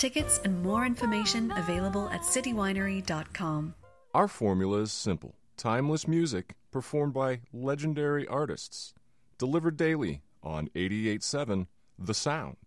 Tickets and more information available at citywinery.com. Our formula is simple. Timeless music performed by legendary artists. Delivered daily on 88.7 The Sound.